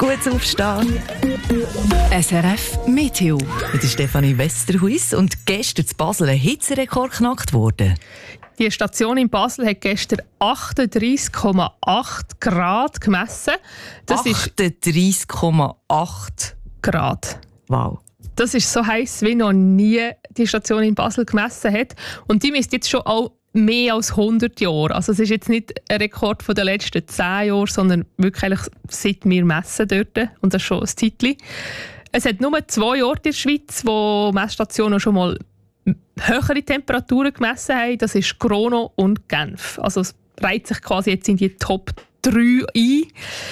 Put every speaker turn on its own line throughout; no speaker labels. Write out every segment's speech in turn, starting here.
Gutes Aufstehen.
SRF Meteo.
Mit Stefanie Westerhuis und gestern in Basel ein Hitzerekord geknackt worden.
Die Station in Basel hat gestern 38,8 Grad gemessen. Das
38,8
Grad.
Wow.
Das ist so heiß, wie noch nie die Station in Basel gemessen hat. Und die misst jetzt schon auch mehr als 100 Jahre. Also es ist jetzt nicht ein Rekord von den letzten 10 Jahren, sondern wirklich seit wir messen dort. Und das ist schon ein Zeitchen. Es hat nur 2 Orte in der Schweiz, wo Messstationen schon mal höhere Temperaturen gemessen haben. Das ist Grono und Genf. Also es reiht sich quasi jetzt in die Top 3 ein.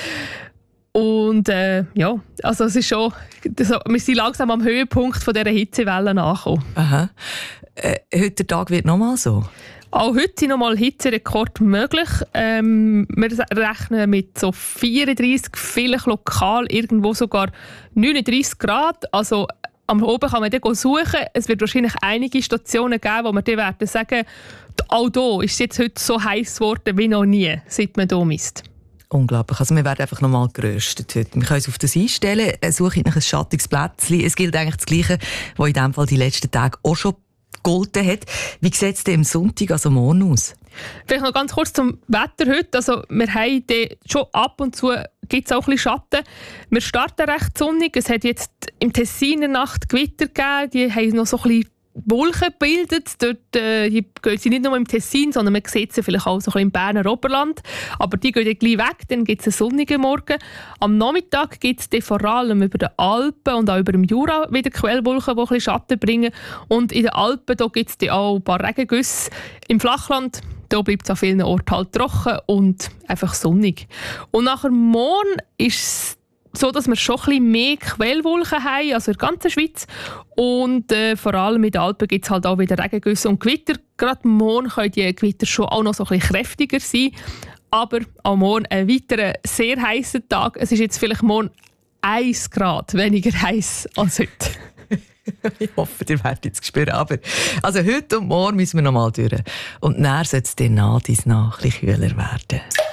Und ja, also es ist schon, wir sind langsam am Höhepunkt von dieser Hitzewelle angekommen.
Aha. Heute Tag wird nochmal so?
Auch heute sind nochmal Hitzerekord möglich. Wir rechnen mit so 34, vielleicht lokal irgendwo sogar 39 Grad. Also am Oben kann man dann suchen. Es wird wahrscheinlich einige Stationen geben, wo wir dann werden sagen, auch hier ist es jetzt heute so heiß geworden wie noch nie, seit man hier misst.
Unglaublich. Also wir werden einfach nochmal geröstet heute. Wir können uns auf das einstellen, suchen nach ein schattiges Plätzchen. Es gilt eigentlich das Gleiche, was in diesem Fall die letzten Tage auch schon gegolten hat. Wie sieht es denn am Sonntag, also morgen, aus?
Vielleicht noch ganz kurz zum Wetter heute. Also wir haben schon ab und zu gibt es auch ein bisschen Schatten. Wir starten recht sonnig. Es hat jetzt im Tessin in der Nacht Gewitter gegeben. Die haben noch so ein bisschen Wolken gebildet. Dort, die gehen sie nicht nur im Tessin, sondern man sieht sie vielleicht auch so ein bisschen im Berner Oberland. Aber die gehen dann gleich weg, dann gibt es einen sonnigen Morgen. Am Nachmittag gibt es vor allem über den Alpen und auch über dem Jura wieder Quellwolken, die ein bisschen Schatten bringen. Und in den Alpen gibt es auch ein paar Regengüsse. Im Flachland da bleibt es an vielen Orten halt trocken und einfach sonnig. Und nachher morgen ist es so, dass wir schon ein bisschen mehr Quellwolken haben, also in der ganzen Schweiz. Und vor allem in den Alpen gibt es halt auch wieder Regengüsse und Gewitter. Gerade morgen können die Gewitter schon auch noch so ein bisschen kräftiger sein. Aber auch morgen ein weiterer sehr heißer Tag. Es ist jetzt vielleicht morgen 1 Grad weniger heiß als heute.
Ich hoffe, ihr werdet jetzt spüren. Aber also heute und morgen müssen wir noch mal durch. Und dann soll es dann nach ein bisschen kühler werden.